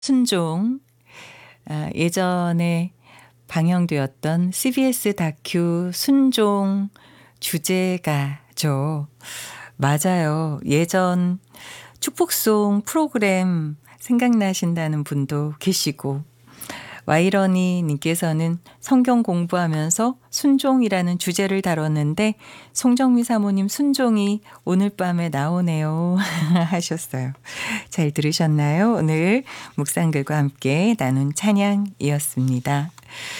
순종. 예전에 방영되었던 CBS 다큐 순종 주제가죠. 맞아요. 예전 축복송 프로그램 생각나신다는 분도 계시고, 와이러니 님께서는 성경 공부하면서 순종이라는 주제를 다뤘는데 송정미 사모님 순종이 오늘 밤에 나오네요 하셨어요. 잘 들으셨나요? 오늘 묵상글과 함께 나눈 찬양이었습니다.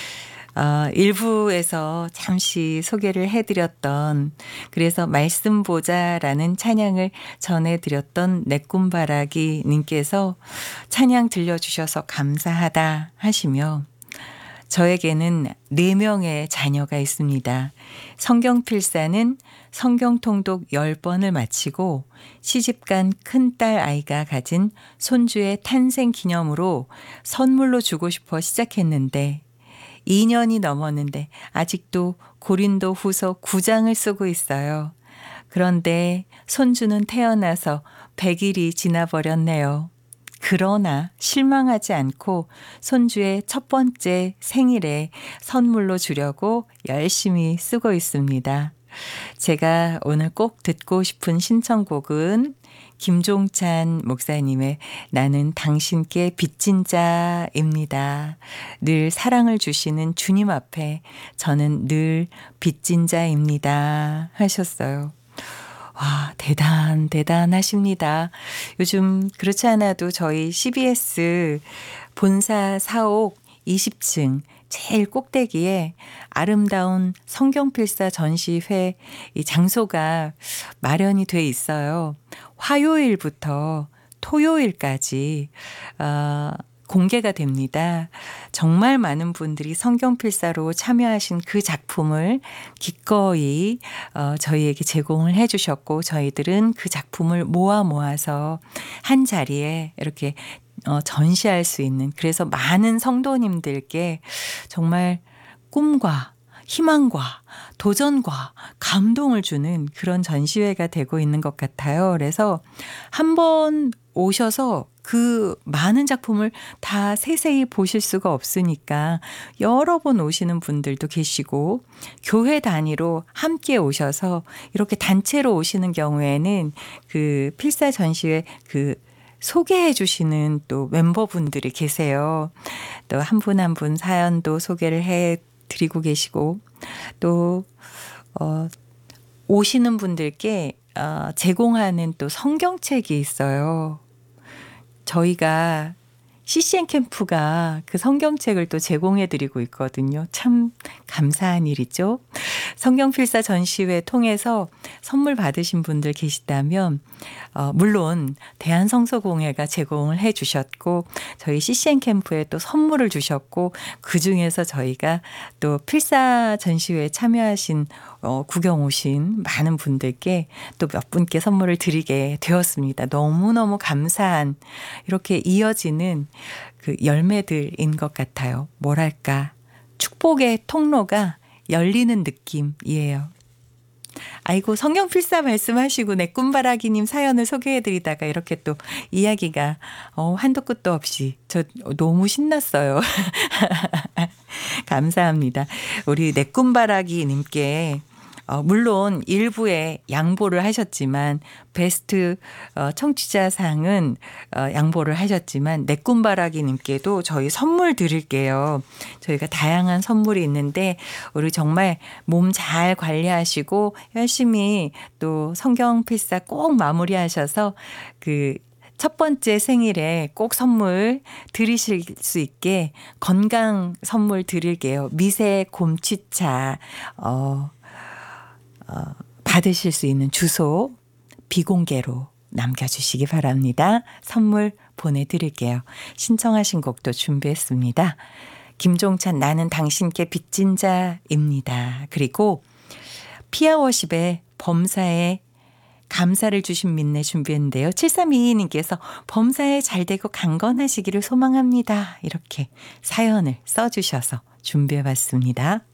1부에서 잠시 소개를 해드렸던, 그래서 말씀 보자라는 찬양을 전해드렸던 내꿈바라기 님께서 찬양 들려주셔서 감사하다 하시며, 저에게는 4명의 자녀가 있습니다. 성경필사는 성경통독 10번을 마치고 시집간 큰딸 아이가 가진 손주의 탄생 기념으로 선물로 주고 싶어 시작했는데 2년이 넘었는데 아직도 고린도 후서 9장을 쓰고 있어요. 그런데 손주는 태어나서 100일이 지나버렸네요. 그러나 실망하지 않고 손주의 첫 번째 생일에 선물로 주려고 열심히 쓰고 있습니다. 제가 오늘 꼭 듣고 싶은 신청곡은 김종찬 목사님의 나는 당신께 빚진 자입니다. 늘 사랑을 주시는 주님 앞에 저는 늘 빚진 자입니다 하셨어요. 와, 대단하십니다. 요즘 그렇지 않아도 저희 CBS 본사 사옥 20층 제일 꼭대기에 아름다운 성경필사 전시회 이 장소가 마련이 돼 있어요. 화요일부터 토요일까지 공개가 됩니다. 정말 많은 분들이 성경필사로 참여하신 그 작품을 기꺼이 저희에게 제공을 해 주셨고, 저희들은 그 작품을 모아서 한 자리에 이렇게 전시할 수 있는, 그래서 많은 성도님들께 정말 꿈과 희망과 도전과 감동을 주는 그런 전시회가 되고 있는 것 같아요. 그래서 한번 오셔서 그 많은 작품을 다 세세히 보실 수가 없으니까 여러 번 오시는 분들도 계시고, 교회 단위로 함께 오셔서 이렇게 단체로 오시는 경우에는 그 필사 전시회 그 소개해 주시는 또 멤버분들이 계세요. 또 한 분 한 분 사연도 소개를 해 드리고 계시고, 또 오시는 분들께 제공하는 또 성경책이 있어요. 저희가 CCN 캠프가 그 성경책을 또 제공해 드리고 있거든요. 참 감사한 일이죠. 성경필사 전시회 통해서 선물 받으신 분들 계시다면 물론 대한성서공회가 제공을 해 주셨고, 저희 CCN 캠프에 또 선물을 주셨고, 그중에서 저희가 또 필사 전시회에 참여하신 구경 오신 많은 분들께 또 몇 분께 선물을 드리게 되었습니다. 너무너무 감사한 이렇게 이어지는 그 열매들인 것 같아요. 뭐랄까, 축복의 통로가 열리는 느낌이에요. 아이고, 성경필사 말씀하시고 내 꿈바라기님 사연을 소개해드리다가 이렇게 또 이야기가 한도 끝도 없이 저 너무 신났어요. 감사합니다. 우리 내 꿈바라기님께 물론 일부에 양보를 하셨지만, 베스트 청취자상은 양보를 하셨지만 내 꿈바라기님께도 저희 선물 드릴게요. 저희가 다양한 선물이 있는데 우리 정말 몸 잘 관리하시고 열심히 또 성경필사 꼭 마무리하셔서 그 첫 번째 생일에 꼭 선물 드리실 수 있게 건강 선물 드릴게요. 미세 곰취차 받으실 수 있는 주소 비공개로 남겨주시기 바랍니다. 선물 보내드릴게요. 신청하신 곡도 준비했습니다. 김종찬 나는 당신께 빚진 자입니다. 그리고 피아워십의 범사에 감사를 주신 민네 준비했는데요. 7322님께서 범사에 잘되고 강건하시기를 소망합니다. 이렇게 사연을 써주셔서 준비해봤습니다.